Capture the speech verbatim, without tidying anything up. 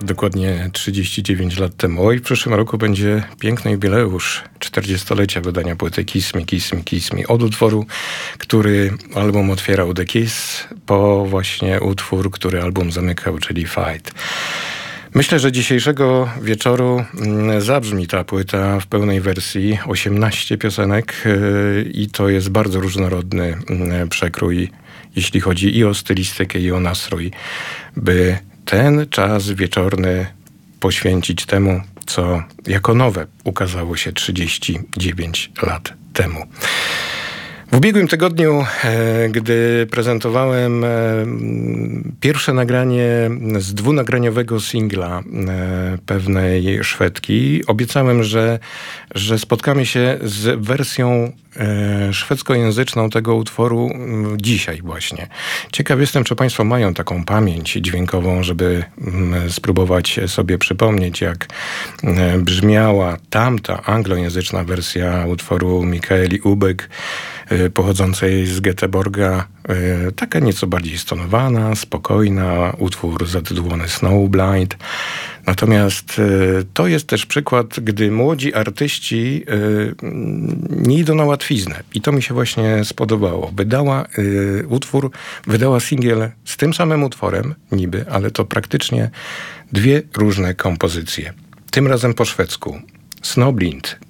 dokładnie trzydzieści dziewięć lat temu. Oj, w przyszłym roku będzie piękny jubileusz czterdziestolecia wydania płyty Kiss Me, Kiss Me, Kiss Me. Od utworu, który album otwierał The Kiss, po właśnie utwór, który album zamykał, czyli Fight. Myślę, że dzisiejszego wieczoru zabrzmi ta płyta w pełnej wersji. osiemnaście piosenek i to jest bardzo różnorodny przekrój, jeśli chodzi i o stylistykę, i o nastrój, by ten czas wieczorny poświęcić temu, co jako nowe ukazało się trzydzieści dziewięć lat temu. W ubiegłym tygodniu, gdy prezentowałem pierwsze nagranie z dwunagraniowego singla pewnej Szwedki, obiecałem, że, że spotkamy się z wersją szwedzkojęzyczną tego utworu dzisiaj właśnie. Ciekaw jestem, czy Państwo mają taką pamięć dźwiękową, żeby spróbować sobie przypomnieć, jak brzmiała tamta anglojęzyczna wersja utworu Mikaeli Ubek, pochodzącej z Göteborga, taka nieco bardziej stonowana, spokojna, utwór zatytułowany Snowblind. Natomiast to jest też przykład, gdy młodzi artyści nie idą na łatwiznę. I to mi się właśnie spodobało. Wydała utwór, wydała singiel z tym samym utworem, niby, ale to praktycznie dwie różne kompozycje. Tym razem po szwedzku. Snowblind.